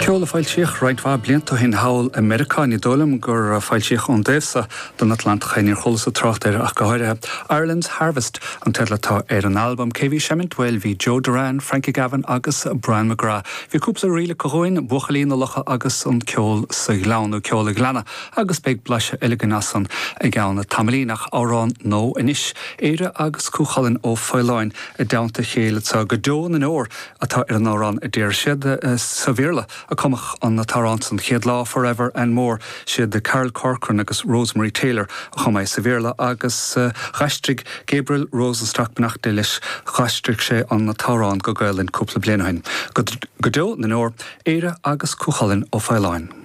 Ceola fáiltíoch roiidhá blianta hin hail Americáin dólam gur fáiltíoch ón déobhsa don Atlantic chainir cholas a trocht ach go háirithe Ireland's Harvest an teirlatá an album Céhí Semmint bhfuil hí Joe Duran, Frankie Gavin agus Brian McGrath. Bhí cúpla riile coghóin buchalín na locha agus an ceol sa gláánú ceola gleanna agus beag blaise eiligan asan ag gána tamlínach árán nó inis éire agus cúchalinn ó fáileáin a damta chéile tá go dóin an óir atá an árán a déir siad sa bhéarla a comach an na Taranton Chéad Lá Forever and More siad de Carol Corcoran agus Rosemary Taylor a chumai sa bhéarla agus Chastrig Gabriel Rosenstock benach de leis Chastrig sé an na Tarán go gailinn cúpla blianahain. Go dó na nóir éire agus cúchalinn ó fáileáin.